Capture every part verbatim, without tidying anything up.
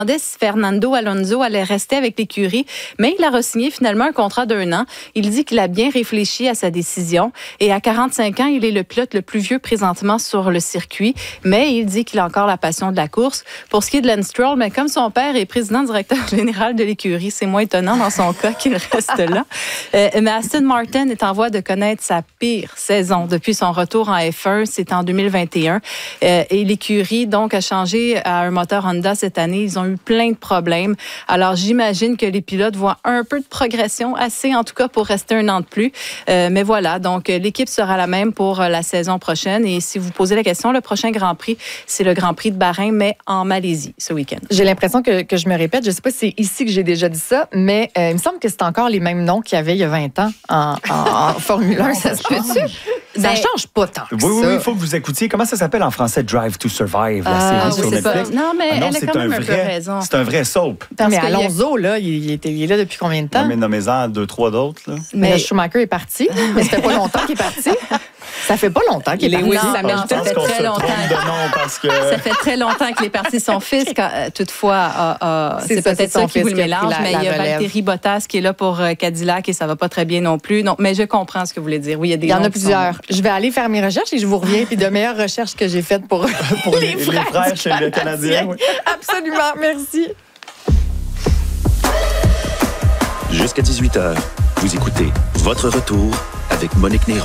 Si Fernando Alonso allait rester avec l'écurie, mais il a re-signé finalement un contrat d'un an. Il dit qu'il a bien réfléchi à sa décision et à quarante-cinq ans, il est le pilote le plus vieux présentement sur le circuit, mais il dit qu'il a encore la passion de la course. Pour ce qui est de Lance Stroll, mais comme son père est président directeur général de l'écurie, c'est moins étonnant dans son cas qu'il reste là. Euh, mais Aston Martin est en voie de connaître sa pire saison depuis son retour en F un, c'est en deux mille vingt et un. Euh, et l'écurie donc a changé à un moteur Honda cette année. Ils ont eu plein de problèmes. Alors, j'imagine que les pilotes voient un peu de progression, assez en tout cas pour rester un an de plus. Euh, mais voilà, donc l'équipe sera la même pour la saison prochaine. Et si vous posez la question, le prochain Grand Prix, c'est le Grand Prix de Bahreïn, mais en Malaisie ce week-end. J'ai l'impression que, que je me répète. Je ne sais pas si c'est ici que j'ai déjà dit ça, mais euh, il me semble que c'est encore les mêmes noms qu'il y avait il y a vingt ans en, en, en Formule un. Ça se peut-tu? Ça Ben, change pas tant que oui, ça. Oui, oui, il faut que vous écoutiez. Comment ça s'appelle en français, Drive to Survive, la Ah, série oui, sur c'est Netflix? pas... Non, mais Ah non, elle a c'est quand même un un peu vrai, raison. c'est un vrai soap. Non, mais Parce que Alonso, là, il, était, il est là depuis combien de temps? Non, mais nommez-en deux, trois d'autres. Là. Mais, mais là, Schumacher est parti. Mais ça fait pas longtemps qu'il est parti. Ça fait pas longtemps qu'il est parti. Oui, Non, ça, non, ça fait très longtemps. Parce que... Ça fait très longtemps qu'il est parti. Son fils, quand, toutefois, a, a, c'est, c'est ça, peut-être ça qui vous le mélange, mais il y a Valtteri Bottas qui est là pour Cadillac et ça va pas très bien non plus. Non, mais je comprends ce que vous voulez dire. Oui, il y a des. Il y en a plusieurs. Sont... Je vais aller faire mes recherches et je vous reviens. Puis de meilleures recherches que j'ai faites pour, pour les, les frères, les frères chez les Canadiens. Oui. Absolument. Merci. Jusqu'à dix-huit heures, vous écoutez Votre Retour avec Monique Néron.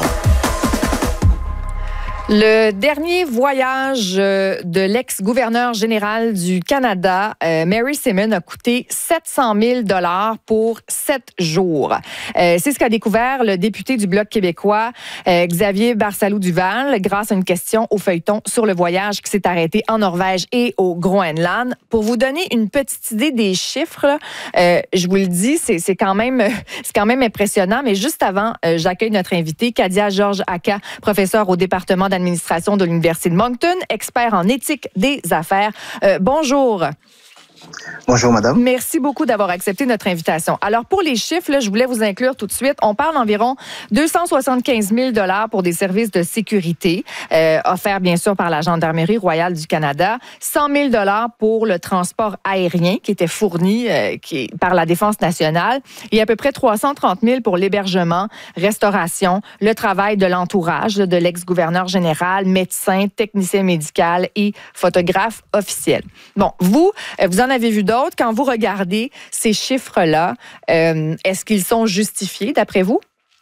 Le dernier voyage de l'ex-gouverneur général du Canada, euh, Mary Simon, a coûté sept cent mille dollars pour sept jours. Euh, c'est ce qu'a découvert le député du Bloc québécois, euh, Xavier Barsalou-Duval, grâce à une question au feuilleton sur le voyage qui s'est arrêté en Norvège et au Groenland. Pour vous donner une petite idée des chiffres, euh, je vous le dis, c'est, c'est, quand même, c'est quand même impressionnant. Mais juste avant, euh, j'accueille notre invité, Kadia Georges-Aka, professeure au département d'administration de l'Université de Moncton, expert en éthique des affaires. Euh, bonjour. Bonjour, madame. Merci beaucoup d'avoir accepté notre invitation. Alors, pour les chiffres, là, je voulais vous inclure tout de suite. On parle d'environ deux cent soixante-quinze mille dollars pour des services de sécurité, euh, offerts bien sûr par la Gendarmerie royale du Canada, cent mille dollars pour le transport aérien qui était fourni euh, qui, par la Défense nationale et à peu près trois cent trente mille pour l'hébergement, restauration, le travail de l'entourage de l'ex-gouverneur général, médecin, technicien médical et photographe officiel. Bon, vous, vous en avez vu d'autres. Quand vous regardez ces chiffres-là, euh, est-ce qu'ils sont justifiés d'après vous?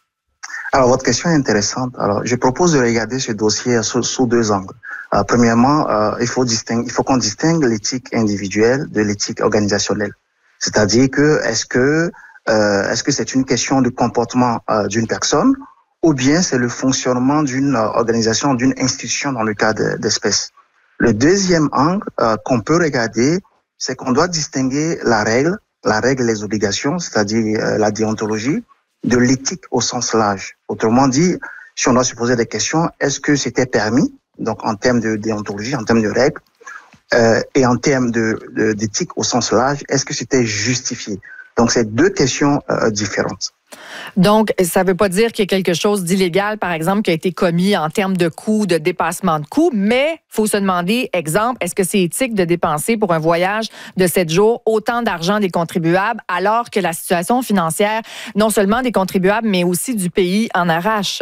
Alors, votre question est intéressante. Alors, je propose de regarder ce dossier sous, sous deux angles. Euh, premièrement, euh, il faut distinguer, il faut qu'on distingue l'éthique individuelle de l'éthique organisationnelle. C'est-à-dire que est-ce que euh, est-ce que c'est une question de comportement euh, d'une personne ou bien c'est le fonctionnement d'une euh, organisation, d'une institution dans le cas de, d'espèces. Le deuxième angle euh, qu'on peut regarder, c'est qu'on doit distinguer la règle, la règle et les obligations, c'est-à-dire euh, la déontologie, de l'éthique au sens large. Autrement dit, si on doit se poser des questions, est-ce que c'était permis, donc en termes de déontologie, en termes de règles, euh, et en termes de, de, d'éthique au sens large, est-ce que c'était justifié? Donc, c'est deux questions euh, différentes. Donc, ça ne veut pas dire qu'il y a quelque chose d'illégal, par exemple, qui a été commis en termes de coûts, de dépassement de coûts, mais il faut se demander, exemple, est-ce que c'est éthique de dépenser pour un voyage de sept jours autant d'argent des contribuables alors que la situation financière, non seulement des contribuables, mais aussi du pays en arrache?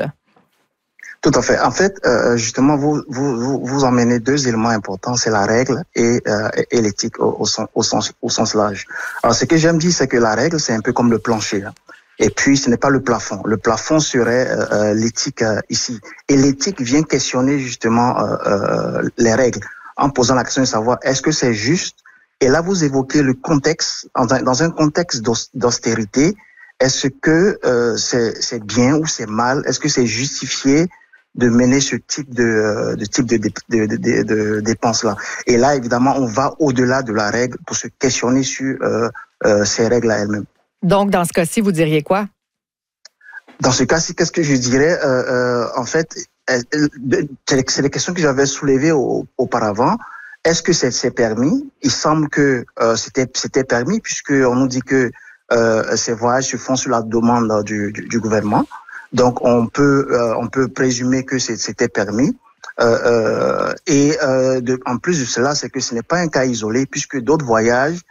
Tout à fait. En fait, euh, justement, vous, vous, vous, vous emmenez deux éléments importants, c'est la règle et, euh, et l'éthique au, au, sens, au, sens, au sens large. Alors, ce que j'aime dire, c'est que la règle, c'est un peu comme le plancher. Hein. Et puis, ce n'est pas le plafond. Le plafond serait euh, l'éthique euh, ici. Et l'éthique vient questionner justement euh, euh, les règles en posant la question de savoir est-ce que c'est juste. Et là, vous évoquez le contexte, dans un contexte d'austérité, est-ce que euh, c'est, c'est bien ou c'est mal? Est-ce que c'est justifié de mener ce type de, de type de, de, de, de, de dépenses-là? Et là, évidemment, on va au-delà de la règle pour se questionner sur euh, euh, ces règles à elles-mêmes. Donc, dans ce cas-ci, vous diriez quoi? Dans ce cas-ci, qu'est-ce que je dirais? Euh, euh, en fait, euh, c'est les questions que j'avais soulevées au, auparavant. Est-ce que c'est, c'est permis? Il semble que euh, c'était, c'était permis puisqu'on nous dit que euh, ces voyages se font sur la demande du, du, du gouvernement. Donc, on peut, euh, on peut présumer que c'est, c'était permis. Euh, euh, et euh, de, en plus de cela, c'est que ce n'est pas un cas isolé puisque d'autres voyages